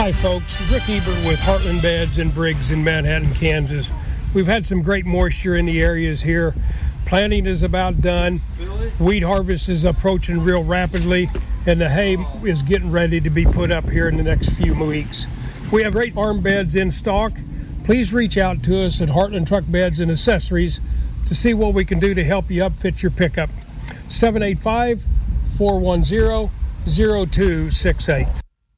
Hi folks, Rick Ebert with Heartland Beds and Briggs in Manhattan, Kansas. We've had some great moisture in the areas here. Planting is about done. Wheat harvest is approaching real rapidly, and the hay is getting ready to be put up here in the next few weeks. We have great farm beds in stock. Please reach out to us at Heartland Truck Beds and Accessories to see what we can do to help you upfit your pickup. 785-410-0268.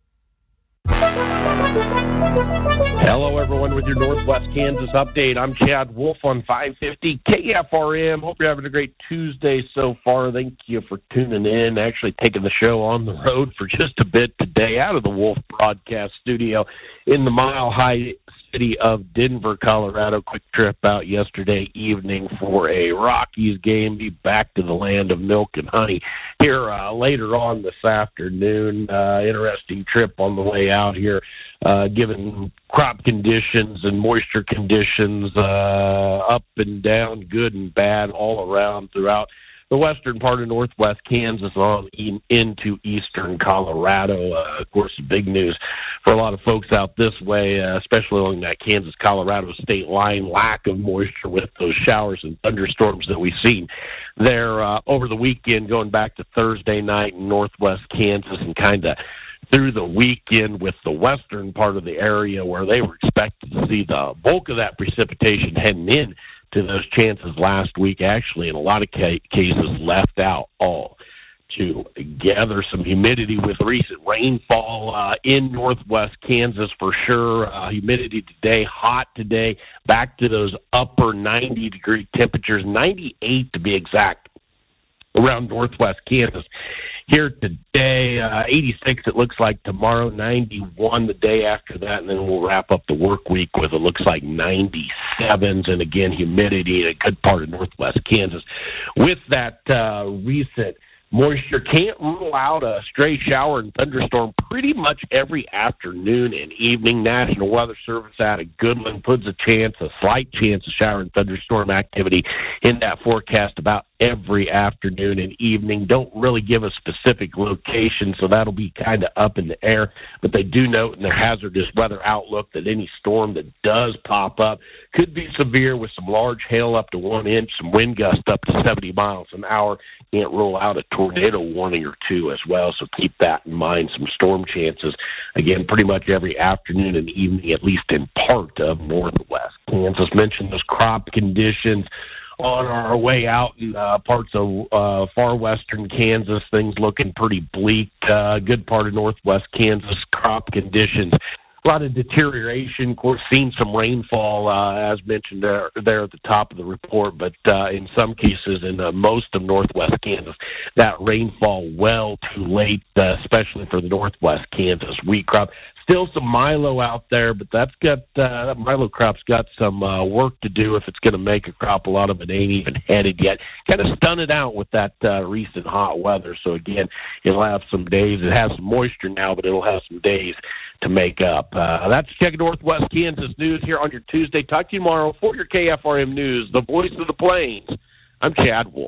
Hello, everyone, with your Northwest Kansas update. I'm Chad Wolf on 550 KFRM. Hope you're having a great Tuesday so far. Thank you for tuning in, actually taking the show on the road for just a bit today out of the Wolf Broadcast Studio in the Mile High city of Denver, Colorado. Quick trip out yesterday evening for a Rockies game. Be back to the land of milk and honey here later on this afternoon. Interesting trip on the way out here, given crop conditions and moisture conditions, up and down, good and bad, all around throughout the western part of northwest Kansas on into eastern Colorado. Of course, big news for a lot of folks out this way, especially along that Kansas-Colorado state line, lack of moisture with those showers and thunderstorms that we've seen there over the weekend, going back to Thursday night in northwest Kansas and kind of through the weekend with the western part of the area where they were expected to see the bulk of that precipitation heading in to those chances last week, actually in a lot of cases left out all together. Some humidity with recent rainfall in northwest Kansas for sure. Humidity today, hot today, back to those upper 90-degree temperatures, 98 to be exact, around northwest Kansas. Here today, 86 it looks like tomorrow, 91 the day after that, and then we'll wrap up the work week with, it looks like, 97s, and again, humidity in a good part of northwest Kansas. With that recent moisture, can't rule out a stray shower and thunderstorm pretty much every afternoon and evening. National Weather Service out of Goodland puts a slight chance of shower and thunderstorm activity in that forecast about every afternoon and evening. Don't really give a specific location, so that'll be kind of up in the air. But they do note in their hazardous weather outlook that any storm that does pop up could be severe with some large hail up to 1 inch, some wind gusts up to 70 miles an hour. Can't rule out a tornado warning or two as well, so keep that in mind. Some storm chances, again, pretty much every afternoon and evening, at least in part of northwest Kansas. Mentioned those crop conditions on our way out in parts of far western Kansas. Things looking pretty bleak. Good part of northwest Kansas, crop conditions. A lot of deterioration. Of course, seen some rainfall, as mentioned there at the top of the report, but in some cases in most of northwest Kansas, that rainfall well too late, especially for the northwest Kansas wheat crop. Still some milo out there, but that milo crop's got some work to do if it's going to make a crop. A lot of it ain't even headed yet. Kind of stunted out with that recent hot weather. So again, it'll have some days. It has some moisture now, but it'll have some days to make up. That's Check Northwest Kansas News here on your Tuesday. Talk to you tomorrow for your KFRM News, the voice of the plains. I'm Chad Wolf.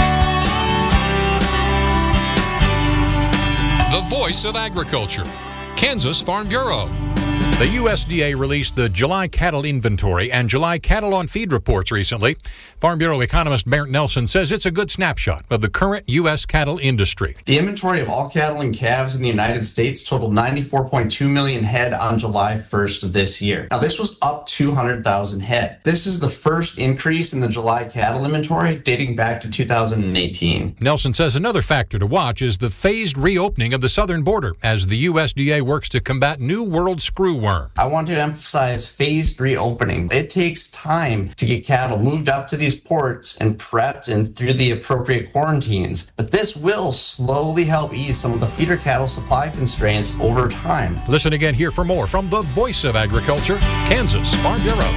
The voice of agriculture. Kansas Farm Bureau. The USDA released the July cattle inventory and July cattle on feed reports recently. Farm Bureau economist Barrett Nelson says it's a good snapshot of the current U.S. cattle industry. The inventory of all cattle and calves in the United States totaled 94.2 million head on July 1st of this year. Now, this was up 200,000 head. This is the first increase in the July cattle inventory dating back to 2018. Nelson says another factor to watch is the phased reopening of the southern border as the USDA works to combat New World screwworm. I want to emphasize phased reopening. It takes time to get cattle moved up to these ports and prepped and through the appropriate quarantines. But this will slowly help ease some of the feeder cattle supply constraints over time. Listen again here for more from the voice of agriculture, Kansas Farm Bureau.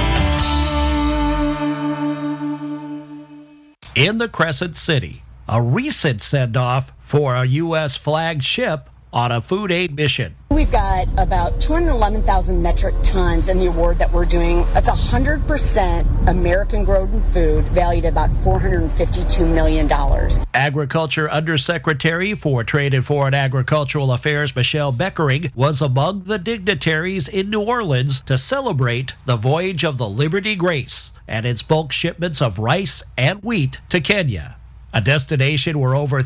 In the Crescent City, a recent send-off for a U.S. flagged ship on a food aid mission. we've got about 211,000 metric tons in the award that we're doing. That's 100% American-grown food valued at about $452 million. Agriculture Undersecretary for Trade and Foreign Agricultural Affairs Michelle Beckering was among the dignitaries in New Orleans to celebrate the voyage of the Liberty Grace and its bulk shipments of rice and wheat to Kenya, a destination where over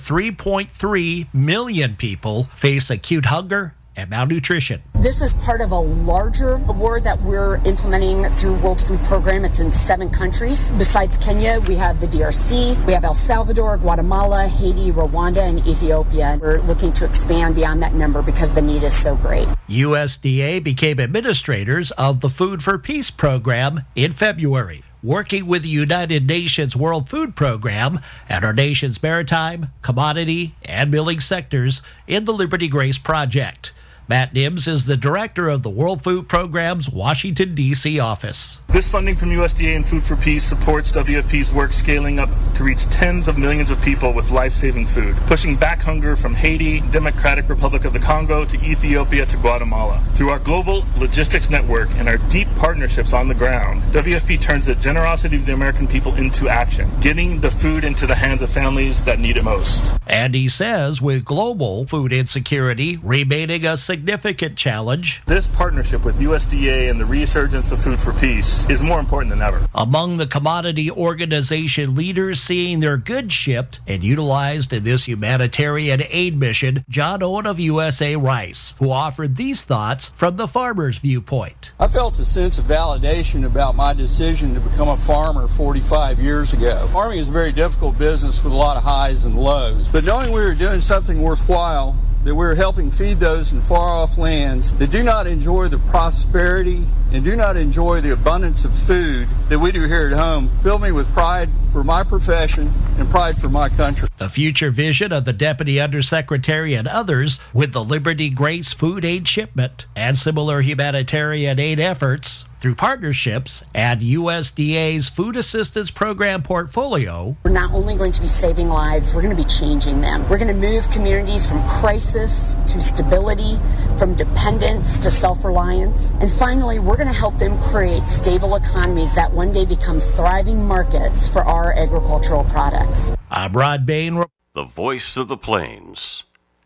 3.3 million people face acute hunger and malnutrition. This is part of a larger award that we're implementing through World Food Program. It's in 7 countries. Besides Kenya, we have the DRC, we have El Salvador, Guatemala, Haiti, Rwanda, and Ethiopia. We're looking to expand beyond that number because the need is so great. USDA became administrators of the Food for Peace program in February, working with the United Nations World Food Program and our nation's maritime, commodity, and milling sectors in the Liberty Grace Project. Matt Nibbs is the director of the World Food Program's Washington, D.C. office. This funding from USDA and Food for Peace supports WFP's work scaling up to reach tens of millions of people with life-saving food, pushing back hunger from Haiti, Democratic Republic of the Congo, to Ethiopia to Guatemala. Through our global logistics network and our deep partnerships on the ground, WFP turns the generosity of the American people into action, getting the food into the hands of families that need it most. And he says with global food insecurity remaining a significant challenge, this partnership with USDA and the resurgence of Food for Peace is more important than ever. Among the commodity organization leaders seeing their goods shipped and utilized in this humanitarian aid mission, John Owen of USA Rice, who offered these thoughts from the farmer's viewpoint. I felt a sense of validation about my decision to become a farmer 45 years ago. Farming is a very difficult business with a lot of highs and lows, but knowing we were doing something worthwhile, that we're helping feed those in far-off lands that do not enjoy the prosperity and do not enjoy the abundance of food that we do here at home, filled me with pride for my profession and pride for my country. The future vision of the Deputy Undersecretary and others with the Liberty Grace food aid shipment and similar humanitarian aid efforts through partnerships and USDA's Food Assistance Program portfolio. We're not only going to be saving lives, we're going to be changing them. We're going to move communities from crisis to stability, from dependence to self-reliance. And finally, we're going to help them create stable economies that one day become thriving markets for our agricultural products. I'm Rod Bain. The Voice of the Plains.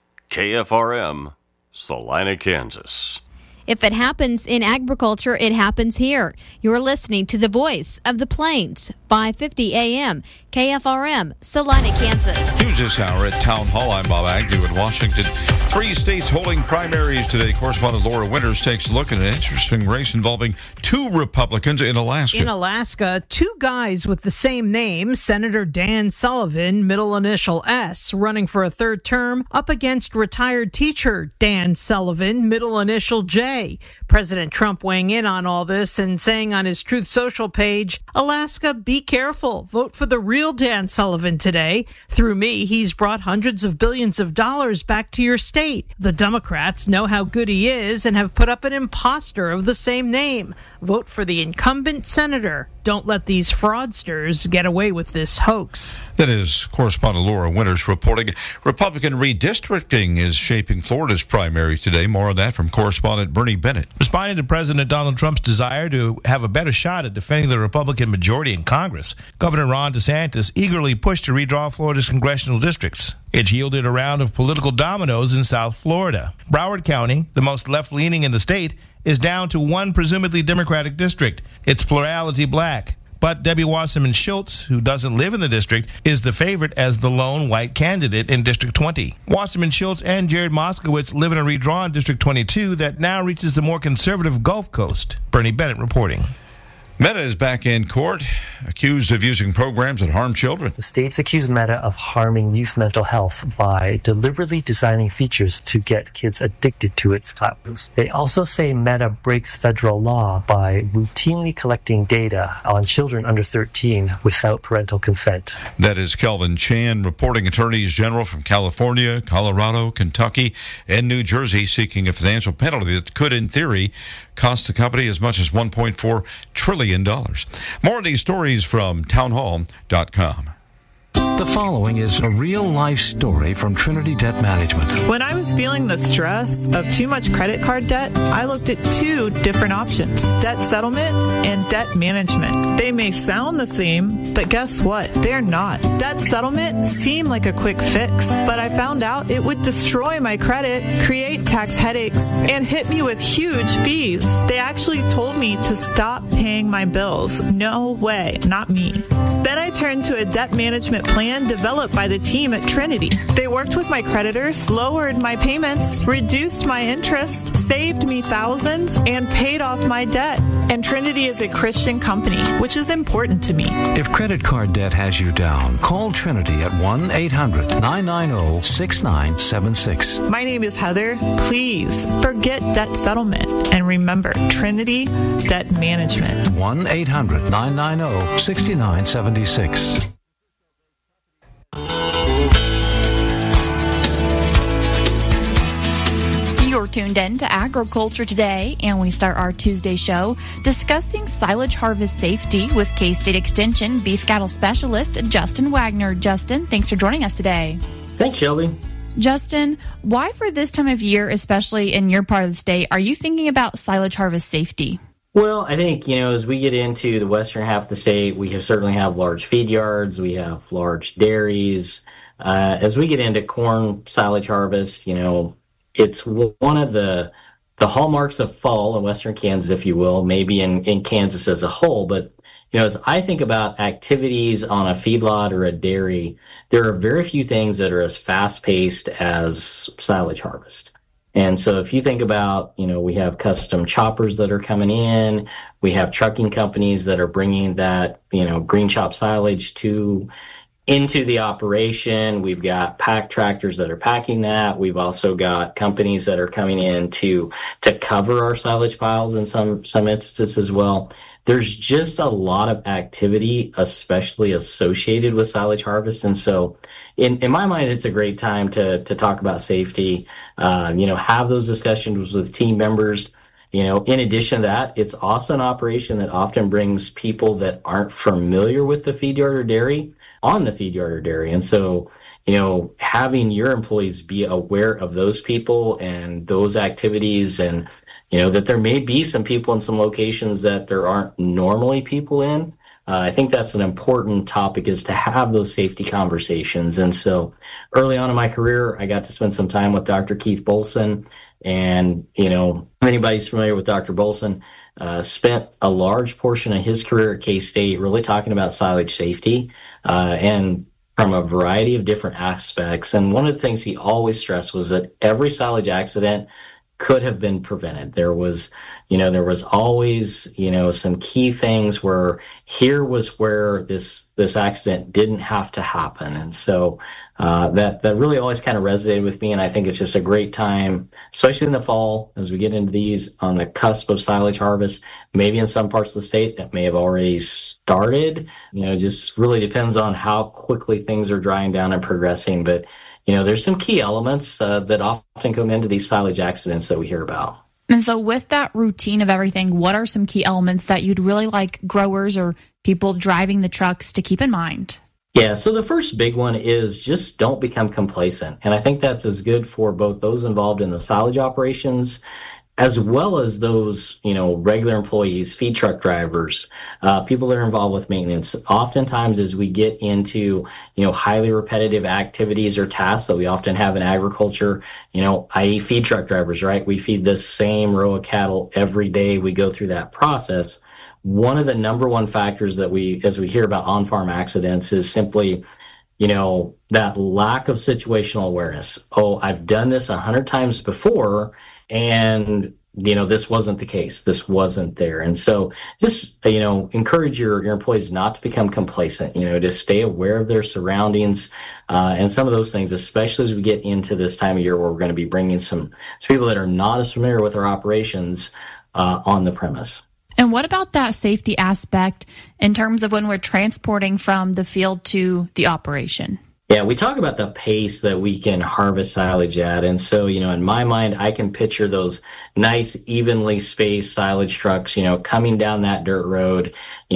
KFRM, Salina, Kansas. If it happens in agriculture, it happens here. You're listening to the Voice of the Plains, 550 AM, KFRM, Salina, Kansas. News this hour at Town Hall. I'm Bob Agnew in Washington. 3 states holding primaries today. Correspondent Laura Winters takes a look at an interesting race involving 2 Republicans in Alaska. In Alaska, 2 guys with the same name, Senator Dan Sullivan, middle initial S, running for a 3rd term, up against retired teacher Dan Sullivan, middle initial J. President Trump weighing in on all this and saying on his Truth Social page, Alaska, be careful. Vote for the real Dan Sullivan today. Through me, he's brought hundreds of billions of dollars back to your state. The Democrats know how good he is and have put up an imposter of the same name. Vote for the incumbent senator. Don't let these fraudsters get away with this hoax. That is correspondent Laura Winters reporting. Republican redistricting is shaping Florida's primary today. More on that from correspondent Bernie Bennett. Responding to President Donald Trump's desire to have a better shot at defending the Republican majority in Congress, Governor Ron DeSantis eagerly pushed to redraw Florida's congressional districts. It's yielded a round of political dominoes in South Florida. Broward County, the most left-leaning in the state, is down to 1 presumably Democratic district. It's plurality black. But Debbie Wasserman Schultz, who doesn't live in the district, is the favorite as the lone white candidate in District 20. Wasserman Schultz and Jared Moskowitz live in a redrawn District 22 that now reaches the more conservative Gulf Coast. Bernie Bennett reporting. Meta is back in court, accused of using programs that harm children. The states accuse Meta of harming youth mental health by deliberately designing features to get kids addicted to its platforms. They also say Meta breaks federal law by routinely collecting data on children under 13 without parental consent. That is Kelvin Chan reporting. Attorneys general from California, Colorado, Kentucky, and New Jersey seeking a financial penalty that could, in theory, cost the company as much as $1.4 trillion. More of these stories from townhall.com. The following is a real-life story from Trinity Debt Management. When I was feeling the stress of too much credit card debt, I looked at two different options: debt settlement and debt management. They may sound the same, but guess what? They're not. Debt settlement seemed like a quick fix, but I found out it would destroy my credit, create tax headaches, and hit me with huge fees. They actually told me to stop paying my bills. No way, not me. Then I turned to a debt management plan developed by the team at Trinity. They worked with my creditors, lowered my payments, reduced my interest, saved me thousands, and paid off my debt. And Trinity is a Christian company, which is important to me. If credit card debt has you down, call Trinity at 1-800-990-6976. My name is Heather. Please forget debt settlement and remember Trinity Debt Management. 1-800-990-6976. You're tuned in to Agriculture Today, and we start our Tuesday show discussing silage harvest safety with K-State Extension beef cattle specialist Justin Wagner. Justin, thanks for joining us today. Thanks, Shelby. Justin, why for this time of year, especially in your part of the state, are you thinking about silage harvest safety? Well, I think, as we get into the western half of the state, we certainly have large feed yards, we have large dairies. As we get into corn silage harvest, it's one of the hallmarks of fall in western Kansas, if you will, maybe in Kansas as a whole. But, as I think about activities on a feedlot or a dairy, there are very few things that are as fast-paced as silage harvest. And so if you think about, we have custom choppers that are coming in, we have trucking companies that are bringing that, green chop silage into the operation. We've got pack tractors that are packing that. We've also got companies that are coming in to cover our silage piles in some instances as well. There's just a lot of activity, especially associated with silage harvest. And so in my mind, it's a great time to talk about safety, have those discussions with team members. In addition to that, it's also an operation that often brings people that aren't familiar with the feed yard or dairy on the feed yard or dairy. And so, having your employees be aware of those people and those activities, and, that there may be some people in some locations that there aren't normally people in. I think that's an important topic, is to have those safety conversations. And so early on in my career, I got to spend some time with Dr. Keith Bolson. And, if anybody's familiar with Dr. Bolson, spent a large portion of his career at K-State really talking about silage safety, and from a variety of different aspects. And one of the things he always stressed was that every silage accident could have been prevented. There was always, some key things where here was where this accident didn't have to happen. And so that really always kind of resonated with me. And I think it's just a great time, especially in the fall, as we get into these on the cusp of silage harvest, maybe in some parts of the state that may have already started. Just really depends on how quickly things are drying down and progressing. But there's some key elements that often come into these silage accidents that we hear about. And so with that routine of everything, what are some key elements that you'd really like growers or people driving the trucks to keep in mind? Yeah, so the first big one is just don't become complacent. And I think that's as good for both those involved in the silage operations as well as those, regular employees, feed truck drivers, people that are involved with maintenance. Oftentimes as we get into, highly repetitive activities or tasks that we often have in agriculture, i.e. feed truck drivers, right? We feed this same row of cattle every day. We go through that process. One of the number one factors that as we hear about on-farm accidents is simply, that lack of situational awareness. Oh, I've done this 100 times before, and this wasn't the case. This wasn't there. And so just encourage your employees not to become complacent, to stay aware of their surroundings, and some of those things, especially as we get into this time of year where we're going to be bringing some people that are not as familiar with our operations on the premise. And what about that safety aspect in terms of when we're transporting from the field to the operation? Yeah, we talk about the pace that we can harvest silage at. And so, in my mind, I can picture those nice, evenly spaced silage trucks, coming down that dirt road,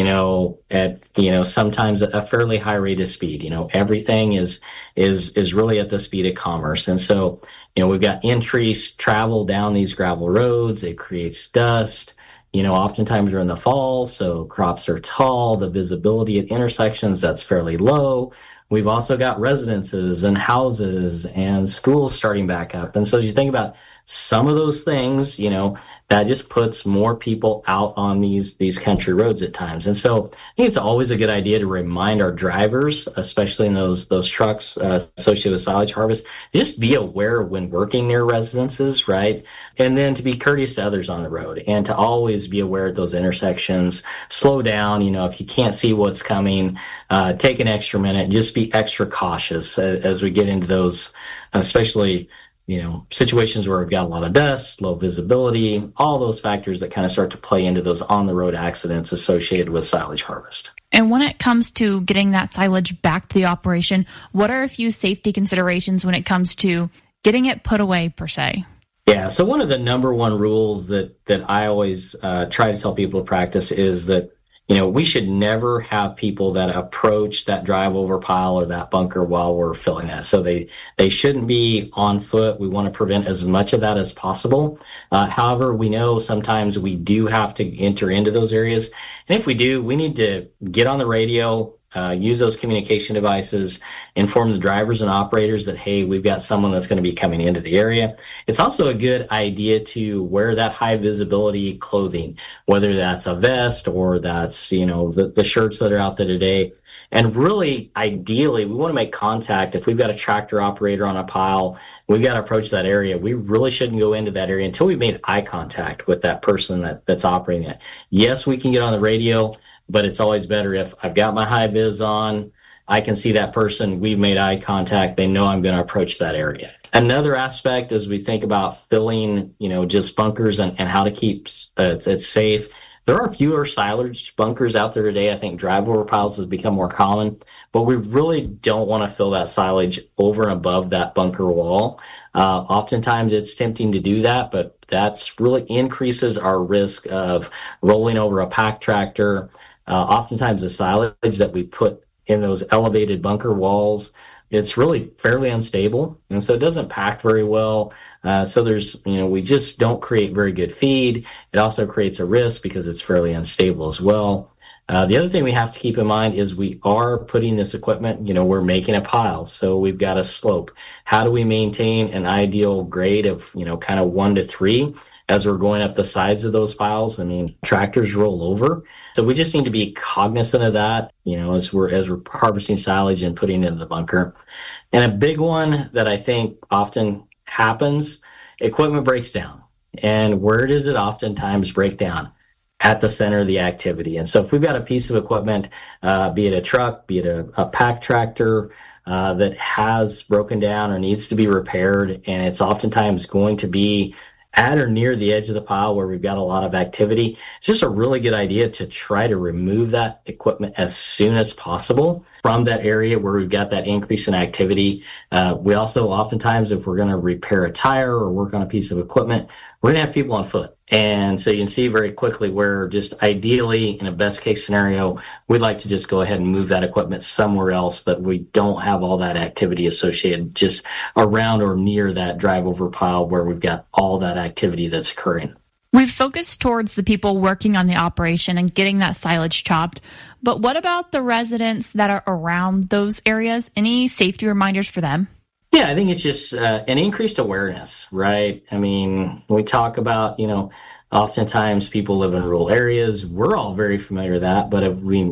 at, sometimes a fairly high rate of speed. Everything is really at the speed of commerce. And so, we've got increased travel down these gravel roads. It creates dust. Oftentimes we're in the fall, so crops are tall. The visibility at intersections, that's fairly low. We've also got residences and houses and schools starting back up. And so as you think about some of those things, that just puts more people out on these country roads at times. And so I think it's always a good idea to remind our drivers, especially in those trucks associated with silage harvest, just be aware when working near residences, right? And then to be courteous to others on the road and to always be aware at those intersections. Slow down, if you can't see what's coming, take an extra minute, just be extra cautious as we get into those, especially situations where we've got a lot of dust, low visibility, all those factors that kind of start to play into those on-the-road accidents associated with silage harvest. And when it comes to getting that silage back to the operation, what are a few safety considerations when it comes to getting it put away, per se? Yeah, so one of the number one rules that I always try to tell people to practice is that we should never have people that approach that drive over pile or that bunker while we're filling that. So they shouldn't be on foot. We want to prevent as much of that as possible. However, we know sometimes we do have to enter into those areas. And if we do, we need to get on the radio, use those communication devices, inform the drivers and operators that, hey, we've got someone that's going to be coming into the area. It's also a good idea to wear that high visibility clothing, whether that's a vest or that's, the shirts that are out there today. And really, ideally, we want to make contact. If we've got a tractor operator on a pile, we've got to approach that area. We really shouldn't go into that area until we've made eye contact with that person that's operating it. Yes, we can get on the radio, but it's always better if I've got my high vis on, I can see that person, we've made eye contact, they know I'm going to approach that area. Another aspect as we think about filling, just bunkers and how to keep it safe, there are fewer silage bunkers out there today. I think drive-over piles has become more common, but we really don't want to fill that silage over and above that bunker wall. Oftentimes it's tempting to do that, but that's really increases our risk of rolling over a pack tractor. Oftentimes the silage that we put in those elevated bunker walls, it's really fairly unstable, and so it doesn't pack very well. So there's, we just don't create very good feed. It also creates a risk because it's fairly unstable as well. The other thing we have to keep in mind is we are putting this equipment, we're making a pile, so we've got a slope. How do we maintain an ideal grade of, kind of 1 to 3 as we're going up the sides of those piles? I mean, tractors roll over. So we just need to be cognizant of that, as we're harvesting silage and putting it in the bunker. And a big one that I think often happens, equipment breaks down. And where does it oftentimes break down? At the center of the activity. And so if we've got a piece of equipment, be it a truck, be it a pack tractor, that has broken down or needs to be repaired, and it's oftentimes going to be at or near the edge of the pile where we've got a lot of activity, it's just a really good idea to try to remove that equipment as soon as possible from that area where we've got that increase in activity. We also oftentimes, if we're going to repair a tire or work on a piece of equipment, we're going to have people on foot. And so you can see very quickly where just ideally, in a best case scenario, we'd like to just go ahead and move that equipment somewhere else that we don't have all that activity associated just around or near that drive over pile where we've got all that activity that's occurring. We've focused towards the people working on the operation and getting that silage chopped, but what about the residents that are around those areas? Any safety reminders for them? Yeah, I think it's just an increased awareness, right? I mean, we talk about, oftentimes people live in rural areas. We're all very familiar with that, but if we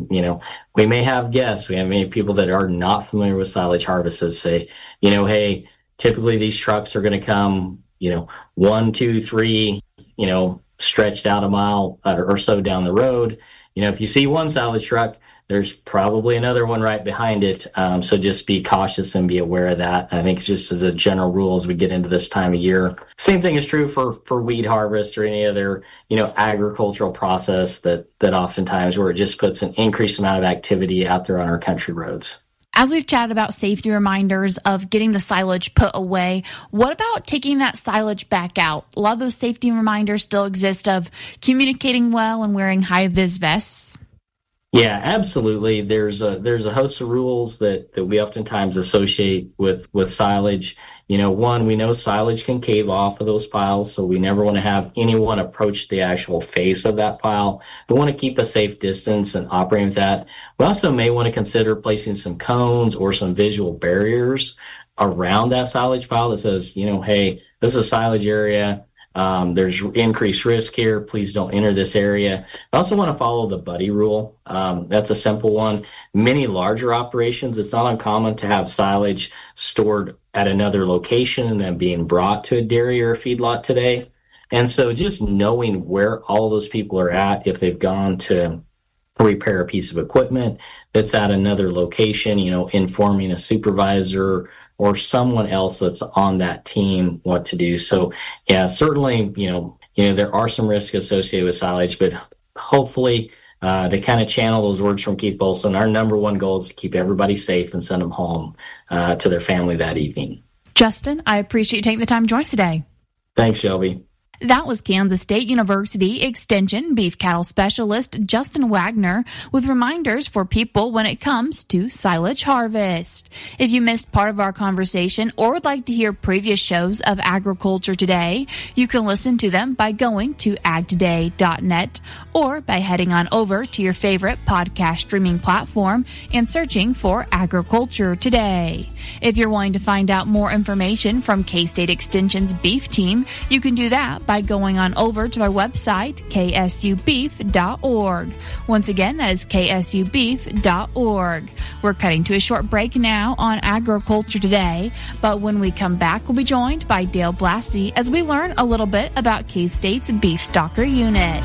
may have guests, we have many people that are not familiar with silage harvest that say, hey, typically these trucks are going to come, 1, 2, 3, stretched out a mile or so down the road. If you see one silage truck, there's probably another one right behind it. So just be cautious and be aware of that. I think just as a general rule as we get into this time of year. Same thing is true for weed harvest or any other, agricultural process that oftentimes where it just puts an increased amount of activity out there on our country roads. As we've chatted about safety reminders of getting the silage put away, what about taking that silage back out? A lot of those safety reminders still exist of communicating well and wearing high-vis vests. Yeah, absolutely. There's a host of rules that we oftentimes associate with silage. One, we know silage can cave off of those piles, so we never want to have anyone approach the actual face of that pile. We want to keep a safe distance and operate with that. We also may want to consider placing some cones or some visual barriers around that silage pile that says, hey, this is a silage area. There's increased risk here. Please don't enter this area. I also want to follow the buddy rule. That's a simple one. Many larger operations, it's not uncommon to have silage stored at another location and then being brought to a dairy or a feedlot today. And so just knowing where all those people are at, if they've gone to repair a piece of equipment that's at another location, informing a supervisor or someone else that's on that team what to do. So yeah, certainly, there are some risks associated with silage, but hopefully to kind of channel those words from Keith Bolson, our number one goal is to keep everybody safe and send them home to their family that evening. Justin, I appreciate you taking the time to join us today. Thanks, Shelby. That was Kansas State University Extension beef cattle specialist Justin Wagner with reminders for people when it comes to silage harvest. If you missed part of our conversation or would like to hear previous shows of Agriculture Today, you can listen to them by going to agtoday.net or by heading on over to your favorite podcast streaming platform and searching for Agriculture Today. If you're wanting to find out more information from K-State Extension's beef team, you can do that by going on over to their website, ksubeef.org. Once again, that is ksubeef.org. We're cutting to a short break now on Agriculture Today, but when we come back, we'll be joined by Dale Blassie as we learn a little bit about K-State's Beef Stalker Unit.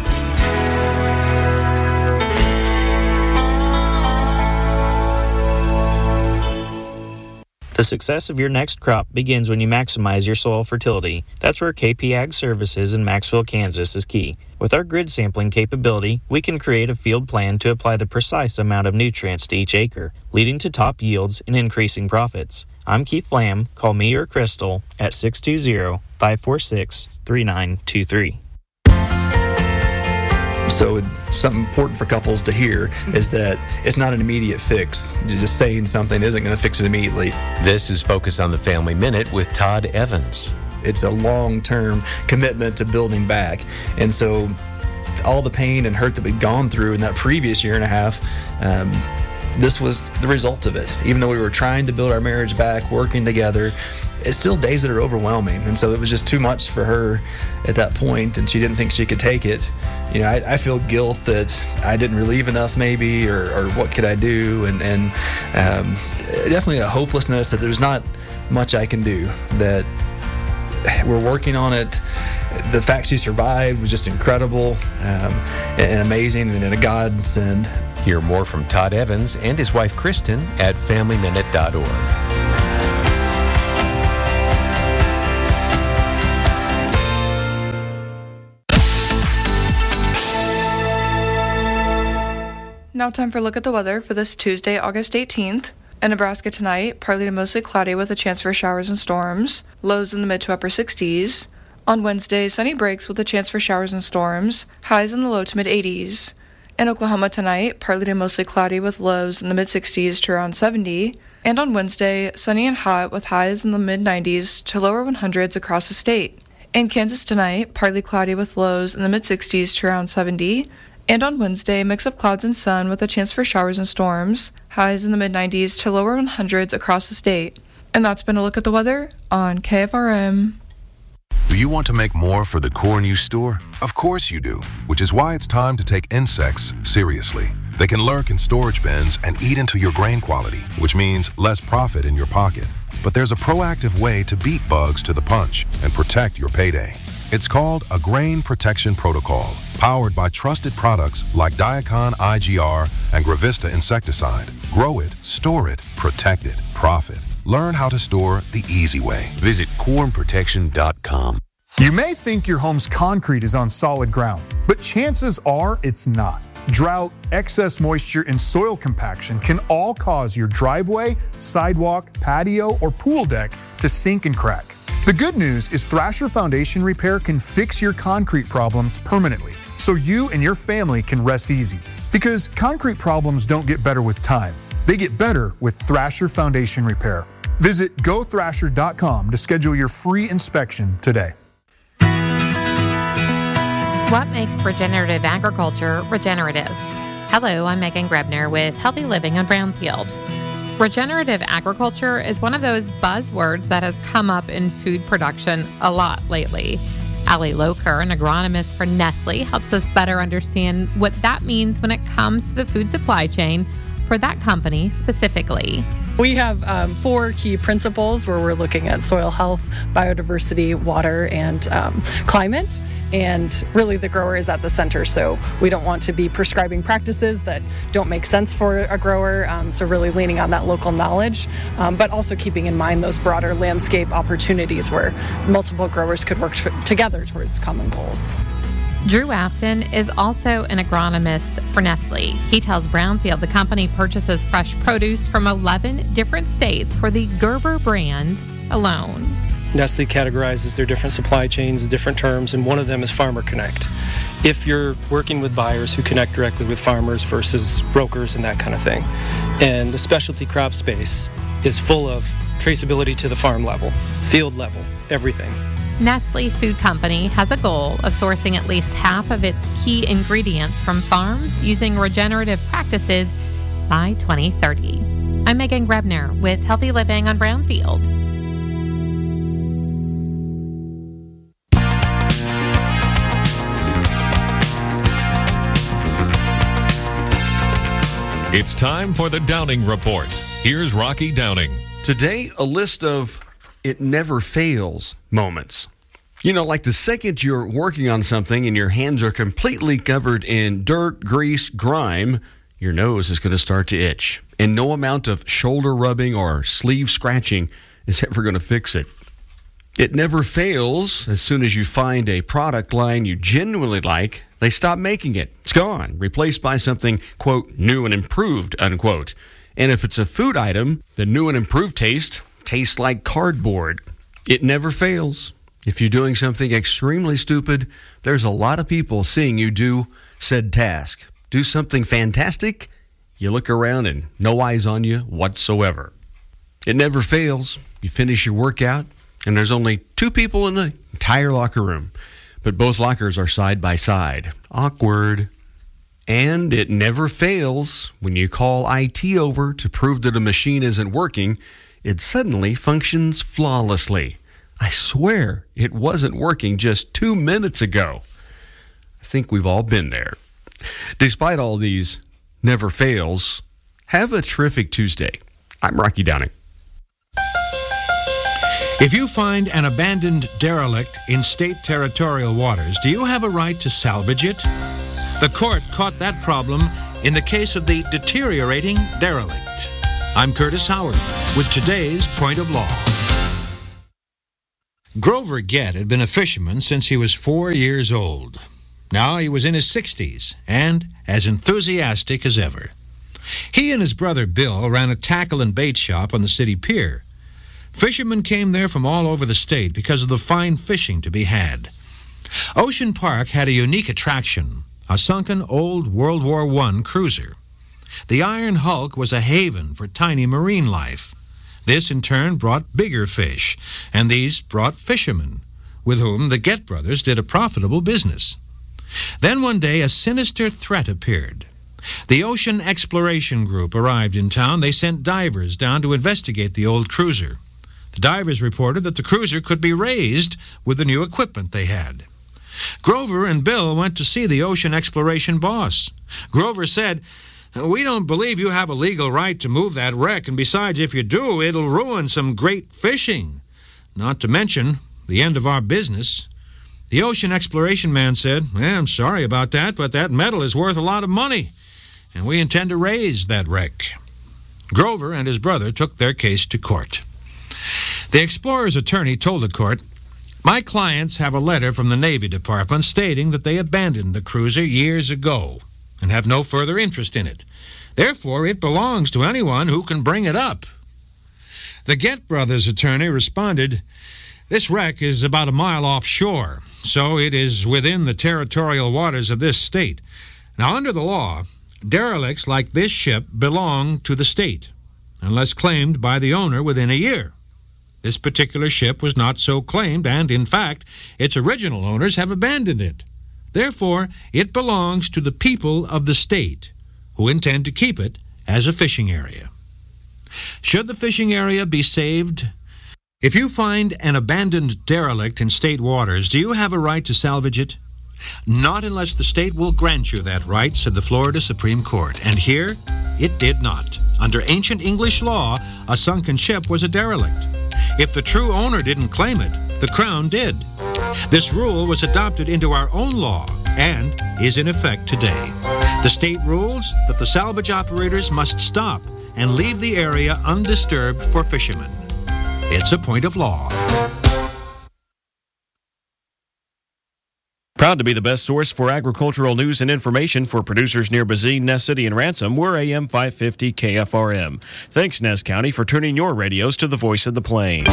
The success of your next crop begins when you maximize your soil fertility. That's where KP Ag Services in Maxville, Kansas is key. With our grid sampling capability, we can create a field plan to apply the precise amount of nutrients to each acre, leading to top yields and increasing profits. I'm Keith Lamb. Call me or Crystal at 620-546-3923. So something important for couples to hear is that it's not an immediate fix. Just saying something isn't going to fix it immediately. This is Focus on the Family Minute with Todd Evans. It's a long-term commitment to building back. And so all the pain and hurt that we'd gone through in that previous year and a half, this was the result of it. Even though we were trying to build our marriage back, working together, it's still days that are overwhelming. And so it was just too much for her at that point, and she didn't think she could take it. I feel guilt that I didn't relieve enough maybe, or what could I do? And definitely a hopelessness that there's not much I can do, that we're working on it. The fact she survived was just incredible and amazing and a godsend. Hear more from Todd Evans and his wife Kristen at FamilyMinute.org. Now time for a look at the weather for this Tuesday, August 18th. In Nebraska tonight, partly to mostly cloudy with a chance for showers and storms. Lows in the mid to upper 60s. On Wednesday, sunny breaks with a chance for showers and storms. Highs in the low to mid 80s. In Oklahoma tonight, partly to mostly cloudy with lows in the mid 60s to around 70. And on Wednesday, sunny and hot with highs in the mid 90s to lower 100s across the state. In Kansas tonight, partly cloudy with lows in the mid 60s to around 70. And on Wednesday, mix of clouds and sun with a chance for showers and storms, highs in the mid-90s to lower 100s across the state. And that's been a look at the weather on KFRM. Do you want to make more for the corn you store? Of course you do, which is why it's time to take insects seriously. They can lurk in storage bins and eat into your grain quality, which means less profit in your pocket. But there's a proactive way to beat bugs to the punch and protect your payday. It's called a Grain Protection Protocol, powered by trusted products like Diacon IGR and Gravista insecticide. Grow it, store it, protect it, profit. Learn how to store the easy way. Visit cornprotection.com. You may think your home's concrete is on solid ground, but chances are it's not. Drought, excess moisture, and soil compaction can all cause your driveway, sidewalk, patio, or pool deck to sink and crack. The good news is Thrasher Foundation Repair can fix your concrete problems permanently, so you and your family can rest easy. Because concrete problems don't get better with time. They get better with Thrasher Foundation Repair. Visit gothrasher.com to schedule your free inspection today. What makes regenerative agriculture regenerative? Hello, I'm Megan Grebner with Healthy Living on Brownfield. Regenerative agriculture is one of those buzzwords that has come up in food production a lot lately. Allie Loker, an agronomist for Nestle, helps us better understand what that means when it comes to the food supply chain for that company specifically. We have 4 key principles where we're looking at soil health, biodiversity, water, and climate. And really the grower is at the center, so we don't want to be prescribing practices that don't make sense for a grower, so really leaning on that local knowledge, but also keeping in mind those broader landscape opportunities where multiple growers could work together towards common goals. Drew Afton is also an agronomist for Nestle. He tells Brownfield the company purchases fresh produce from 11 different states for the Gerber brand alone. Nestle categorizes their different supply chains in different terms, and one of them is Farmer Connect. If you're working with buyers who connect directly with farmers versus brokers and that kind of thing. And the specialty crop space is full of traceability to the farm level, field level, everything. Nestle Food Company has a goal of sourcing at least half of its key ingredients from farms using regenerative practices by 2030. I'm Megan Grebner with Healthy Living on Brownfield. It's time for the Downing Report. Here's Rocky Downing. Today, a list of it never fails moments. You know, like the second you're working on something and your hands are completely covered in dirt, grease, grime, your nose is going to start to itch. And no amount of shoulder rubbing or sleeve scratching is ever going to fix it. It never fails. As soon as you find a product line you genuinely like, they stop making it. It's gone, replaced by something, quote, new and improved, unquote. And if it's a food item, the new and improved taste tastes like cardboard. It never fails. If you're doing something extremely stupid, there's a lot of people seeing you do said task. Do something fantastic, you look around and no eyes on you whatsoever. It never fails. You finish your workout, and there's only 2 people in the entire locker room, but both lockers are side by side. Awkward. And it never fails. When you call IT over to prove that a machine isn't working, it suddenly functions flawlessly. I swear it wasn't working just 2 minutes ago. I think we've all been there. Despite all these never fails, have a terrific Tuesday. I'm Rocky Downing. If you find an abandoned derelict in state territorial waters, do you have a right to salvage it? The court caught that problem in the case of the deteriorating derelict. I'm Curtis Howard with today's Point of Law. Grover Gett had been a fisherman since he was 4 years old. Now he was in his 60s and as enthusiastic as ever. He and his brother Bill ran a tackle and bait shop on the city pier. Fishermen came there from all over the state because of the fine fishing to be had. Ocean Park had a unique attraction, a sunken old World War I cruiser. The Iron Hulk was a haven for tiny marine life. This, in turn, brought bigger fish, and these brought fishermen, with whom the Gett brothers did a profitable business. Then one day, a sinister threat appeared. The Ocean Exploration Group arrived in town. They sent divers down to investigate the old cruiser. The divers reported that the cruiser could be raised with the new equipment they had. Grover and Bill went to see the Ocean Exploration boss. Grover said, "We don't believe you have a legal right to move that wreck, and besides, if you do, it'll ruin some great fishing. Not to mention the end of our business." The Ocean Exploration man said, "I'm sorry about that, but that metal is worth a lot of money, and we intend to raise that wreck." Grover and his brother took their case to court. The Explorer's attorney told the court, "My clients have a letter from the Navy Department stating that they abandoned the cruiser years ago, and have no further interest in it. Therefore, it belongs to anyone who can bring it up. The Gett brothers' attorney responded, "This wreck is about a mile offshore, so it is within the territorial waters of this state. Now, under the law, derelicts like this ship belong to the state, unless claimed by the owner within a year. This particular ship was not so claimed, and, in fact, its original owners have abandoned it. Therefore, it belongs to the people of the state, who intend to keep it as a fishing area. Should the fishing area be saved? If you find an abandoned derelict in state waters, do you have a right to salvage it? Not unless the state will grant you that right, said the Florida Supreme Court. And here, it did not. Under ancient English law, a sunken ship was a derelict. If the true owner didn't claim it, the Crown did. This rule was adopted into our own law and is in effect today. The state rules that the salvage operators must stop and leave the area undisturbed for fishermen. It's a point of law. Proud to be the best source for agricultural news and information for producers near Bazine, Ness City, and Ransom. We're AM 550 KFRM. Thanks, Ness County, for tuning your radios to the voice of the plains.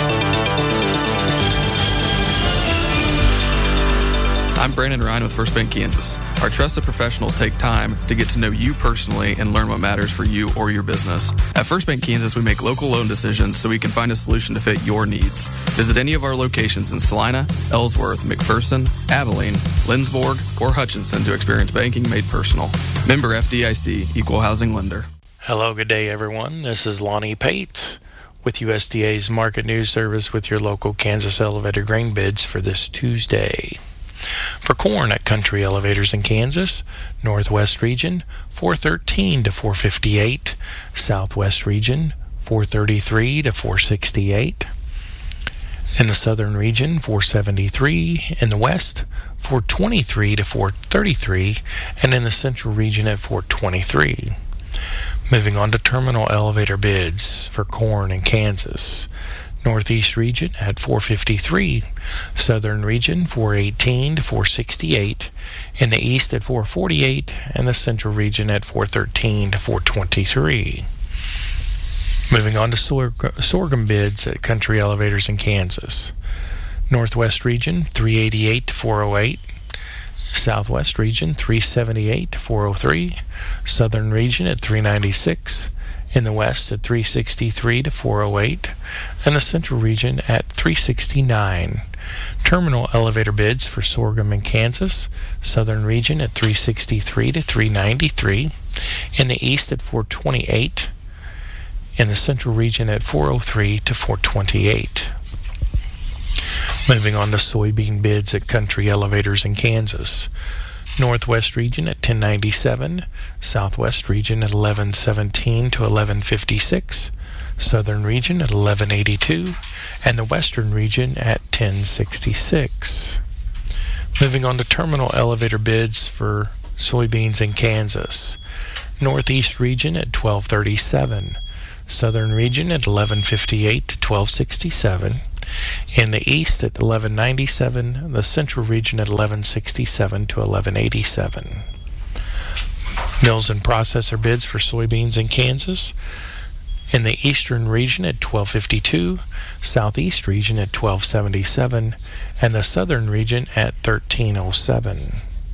I'm Brandon Ryan with First Bank Kansas. Our trusted professionals take time to get to know you personally and learn what matters for you or your business. At First Bank Kansas, we make local loan decisions so we can find a solution to fit your needs. Visit any of our locations in Salina, Ellsworth, McPherson, Abilene, Lindsborg, or Hutchinson to experience banking made personal. Member FDIC, Equal Housing Lender. Hello, good day, everyone. This is Lonnie Pate with USDA's Market News Service with your local Kansas elevator grain bids for this Tuesday. For corn at Country Elevators in Kansas, Northwest Region, 413 to 458. Southwest Region, 433 to 468. In the Southern Region, 473. In the West, 423 to 433. And in the Central Region at 423. Moving on to terminal elevator bids for corn in Kansas. Northeast Region at 453, Southern Region 418 to 468, in the East at 448, and the Central Region at 413 to 423. Moving on to sorghum bids at Country Elevators in Kansas. Northwest Region 388 to 408, Southwest Region 378 to 403, Southern Region at 396, in the West at 363 to 408, and the Central Region at 369. Terminal elevator bids for sorghum in Kansas, Southern Region at 363 to 393, in the East at 428, in the Central Region at 403 to 428. Moving on to soybean bids at Country Elevators in Kansas. Northwest Region at 1097, Southwest Region at 1117 to 1156, Southern Region at 1182, and the Western Region at 1066. Moving on to terminal elevator bids for soybeans in Kansas. Northeast Region at 1237, Southern Region at 1158 to 1267, in the East at 1197, the Central Region at 1167 to 1187. Mills and processor bids for soybeans in Kansas. In the Eastern Region at 1252, Southeast Region at 1277, and the Southern Region at 1307.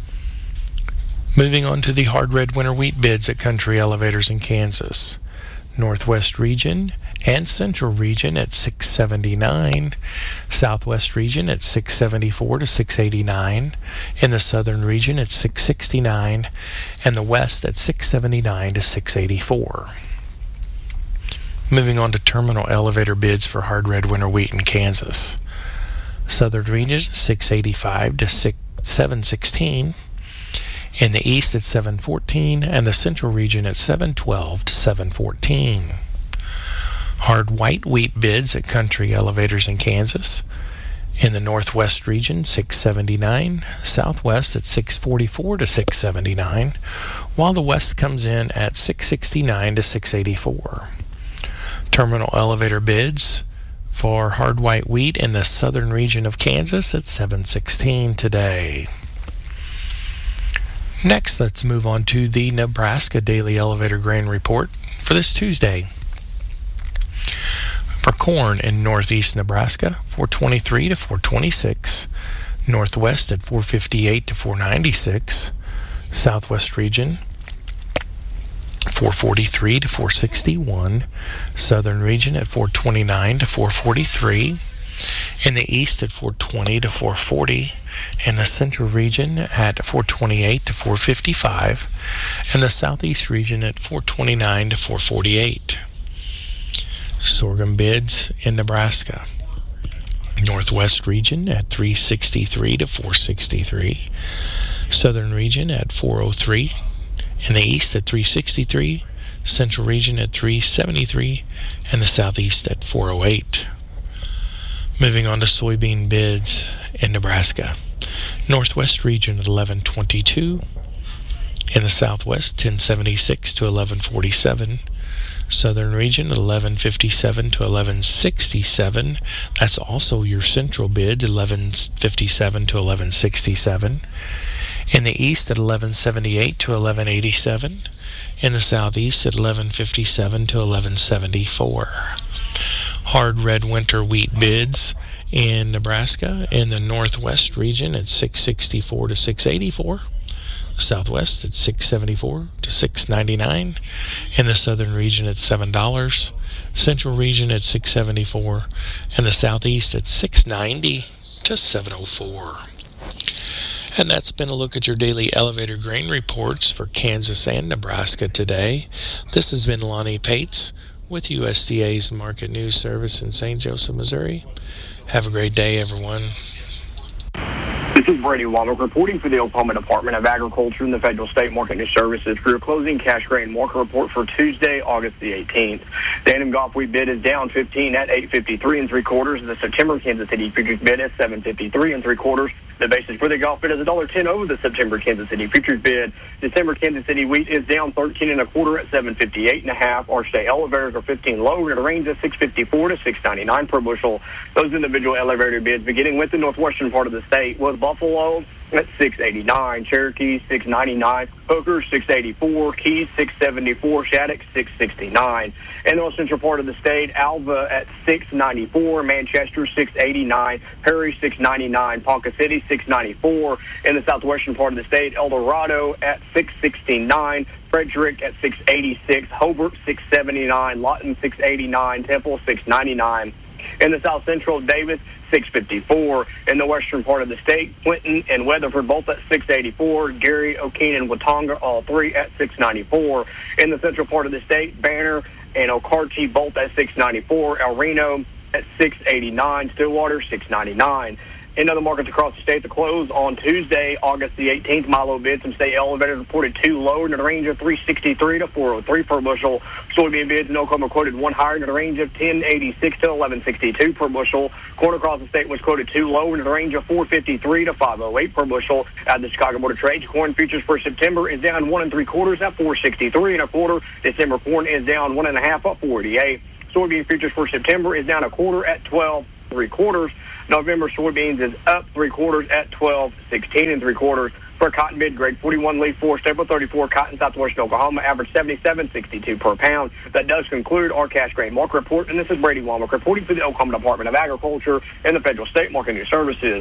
Moving on to the hard red winter wheat bids at Country Elevators in Kansas. Northwest Region and Central Region at 679, Southwest Region at 674 to 689, in the Southern Region at 669, and the West at 679 to 684. Moving on to terminal elevator bids for hard red winter wheat in Kansas. Southern Region 685 to 716, in the East at 714, and the Central Region at 712 to 714. Hard white wheat bids at Country Elevators in Kansas. In the Northwest Region, 679, Southwest at 644 to 679, while the West comes in at 669 to 684. Terminal elevator bids for hard white wheat in the Southern Region of Kansas at 716 today. Next, let's move on to the Nebraska Daily Elevator Grain Report for this Tuesday. For corn in northeast Nebraska, 423 to 426. Northwest at 458 to 496. Southwest region, 443 to 461. Southern region at 429 to 443. In the east at 420 to 440. In the central region at 428 to 455. And the southeast region at 429 to 448. Sorghum bids in Nebraska. Northwest region at 363 to 463. Southern region at 403. In the east at 363. Central region at 373. And the southeast at 408. Moving on to soybean bids in Nebraska. Northwest region at 1122. In the southwest, 1076 to 1147. Southern region, 1157 to 1167. That's also your central bid, 1157 to 1167. In the east at 1178 to 1187. In the southeast at 1157 to 1174. Hard red winter wheat bids in Nebraska. In the northwest region at 664 to 684. Southwest at $6.74 to $6.99. In the southern region at $7. Central region at $6.74. And the southeast at $6.90 to $7.04. And that's been a look at your daily elevator grain reports for Kansas and Nebraska today. This has been Lonnie Pates with USDA's Market News Service in St. Joseph, Missouri. Have a great day, everyone. This is Brady Womack reporting for the Oklahoma Department of Agriculture and the Federal State Market News Services for your closing cash grain market report for Tuesday, August the 18th. The Anthem Golf wheat bid is down 15 at 8.53 3/4. The September Kansas City futures bid is 7.53 3/4. The basis for the golf bid is $1.10 over the September Kansas City futures bid. December Kansas City wheat is down 13 1/4 at 7.58 1/2. Our state elevators are 15 lower at a range of 6.54 to 6.99 per bushel. Those individual elevator bids, beginning with the northwestern part of the state, was Buffalo at 6.89, Cherokee 6.99, Hooker 6.84, Keys 6.74, Shattuck 6.69. In the central part of the state, Alva at 6.94, Manchester 6.89, Perry 6.99, Ponca City 6.94. In the southwestern part of the state, El Dorado at 6.69, Frederick at 6.86, Hobart 6.79, Lawton 6.89, Temple 6.99. In the south central, Davis 6.54. In the western part of the state, Clinton and Weatherford both at 6.84. Gary, O'Keene, and Watonga all three at 6.94. In the central part of the state, Banner and Okarche both at 6.94. El Reno at 6.89. Stillwater 6.99. In other markets across the state, the close on Tuesday, August the 18th, Milo bids and state elevators reported 2 lower in the range of 363 to 403 per bushel. Soybean bids in Oklahoma quoted 1 higher in the range of 1086 to 1162 per bushel. Corn across the state was quoted 2 lower in the range of 453 to 508 per bushel. At the Chicago Board of Trade, corn futures for September is down 1 3/4 at 463 1/4. December corn is down 1 1/2 at 488. Soybean futures for September is down 1/4 at 12 3/4. November soybeans is up 3/4 at 12.16 3/4. For cotton bid grade 41 leaf 4 staple 34 cotton southwestern Oklahoma average 77.62 per pound. That does conclude our cash grain market report, and this is Brady Womack reporting for the Oklahoma Department of Agriculture and the Federal State Market News Services.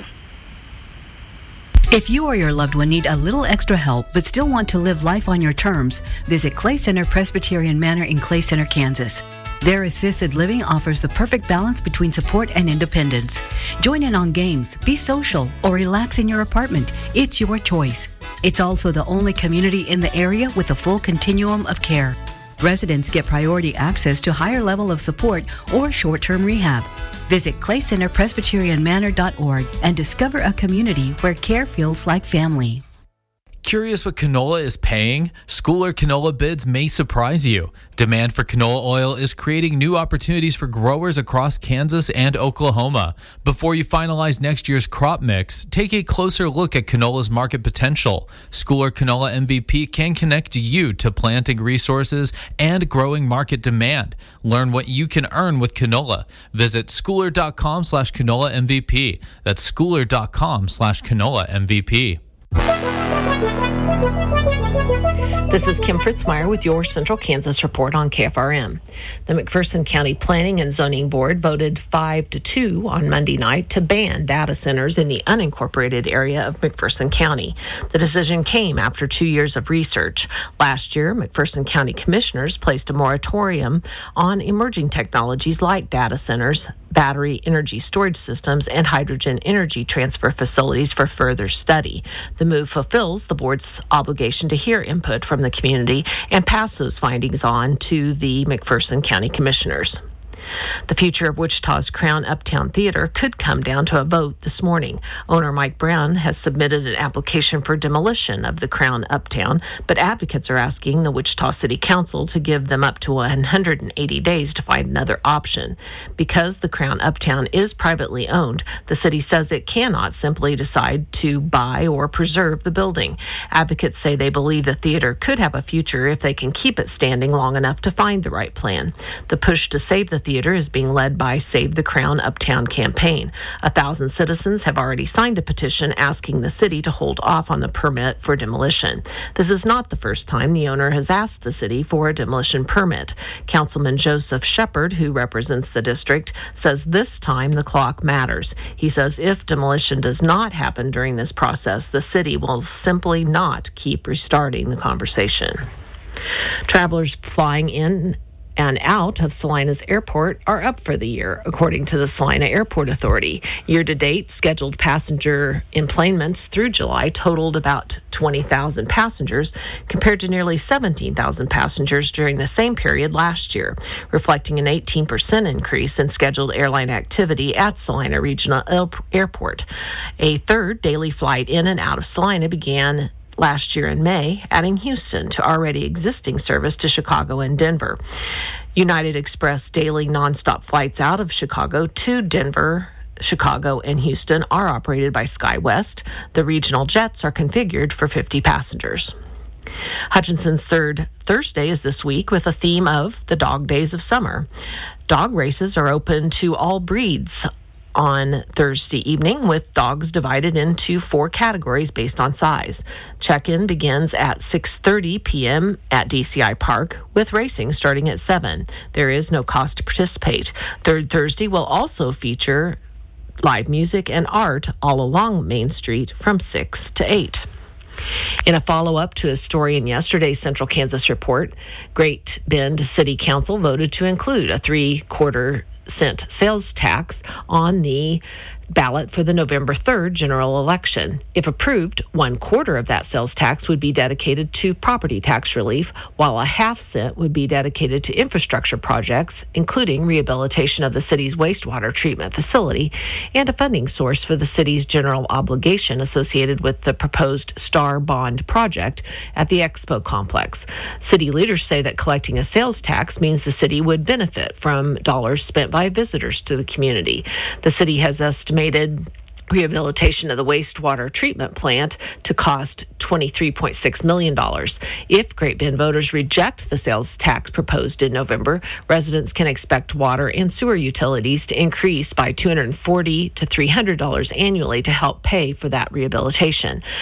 If you or your loved one need a little extra help but still want to live life on your terms, visit Clay Center Presbyterian Manor in Clay Center, Kansas. Their assisted living offers the perfect balance between support and independence. Join in on games, be social, or relax in your apartment. It's your choice. It's also the only community in the area with a full continuum of care. Residents get priority access to higher level of support or short-term rehab. Visit claycenterpresbyterianmanor.org and discover a community where care feels like family. Curious what canola is paying? Schooler canola bids may surprise you. Demand for canola oil is creating new opportunities for growers across Kansas and Oklahoma. Before you finalize next year's crop mix, take a closer look at canola's market potential. Schooler Canola MVP can connect you to planting resources and growing market demand. Learn what you can earn with canola. Visit schooler.com/canola MVP. That's schooler.com/canola MVP. This is Kim Fritzmeyer with your Central Kansas report on KFRM. The McPherson County Planning and Zoning Board voted 5-2 on Monday night to ban data centers in the unincorporated area of McPherson County. The decision came after 2 years of research. Last year, McPherson County commissioners placed a moratorium on emerging technologies like data centers, battery energy storage systems, and hydrogen energy transfer facilities for further study. The move fulfills the board's obligation to hear input from the community and pass those findings on to the McPherson County commissioners. The future of Wichita's Crown Uptown Theater could come down to a vote this morning. Owner Mike Brown has submitted an application for demolition of the Crown Uptown, but advocates are asking the Wichita City Council to give them up to 180 days to find another option. Because the Crown Uptown is privately owned, the city says it cannot simply decide to buy or preserve the building. Advocates say they believe the theater could have a future if they can keep it standing long enough to find the right plan. The push to save the theater is being led by Save the Crown Uptown campaign. 1,000 citizens have already signed a petition asking the city to hold off on the permit for demolition. This is not the first time the owner has asked the city for a demolition permit. Councilman Joseph Shepard, who represents the district, says this time the clock matters. He says if demolition does not happen during this process, the city will simply not keep restarting the conversation. Travelers flying in and out of Salinas Airport are up for the year, according to the Salina Airport Authority. Year-to-date, scheduled passenger enplanements through July totaled about 20,000 passengers, compared to nearly 17,000 passengers during the same period last year, reflecting an 18% increase in scheduled airline activity at Salina Regional Airport. A third daily flight in and out of Salina began last year in May, adding Houston to already existing service to Chicago and Denver. United Express daily nonstop flights out of Chicago to Denver, Chicago, and Houston are operated by SkyWest. The regional jets are configured for 50 passengers. Hutchinson's third Thursday is this week with a theme of the dog days of summer. Dog races are open to all breeds on Thursday evening, with dogs divided into 4 categories based on size. Check-in begins at 6:30 p.m. at DCI Park, with racing starting at 7. There is no cost to participate. Third Thursday will also feature live music and art all along Main Street from 6 to 8. In a follow-up to a story in yesterday's Central Kansas report, Great Bend City Council voted to include a 3/4-cent sales tax on the ballot for the November 3rd general election. If approved, 1/4 of that sales tax would be dedicated to property tax relief, while a 1/2 cent would be dedicated to infrastructure projects, including rehabilitation of the city's wastewater treatment facility and a funding source for the city's general obligation associated with the proposed Star Bond project at the Expo Complex. City leaders say that collecting a sales tax means the city would benefit from dollars spent by visitors to the community. The city has estimated rehabilitation of the wastewater treatment plant to cost $23.6 million. If Great Bend voters reject the sales tax proposed in November, residents can expect water and sewer utilities to increase by $240 to $300 annually to help pay for that rehabilitation.